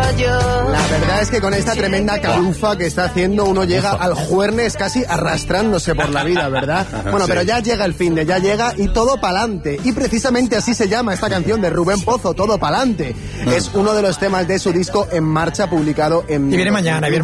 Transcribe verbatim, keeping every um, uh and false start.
La verdad es que con esta tremenda calufa que está haciendo uno llega al juernes casi arrastrándose por la vida, ¿verdad? Bueno, pero ya llega el fin de, ya llega y todo pa'lante. Y precisamente así se llama esta canción de Rubén Pozo, Todo pa'lante. Es uno de los temas de su disco En Marcha, publicado en... Y viene mañana, viene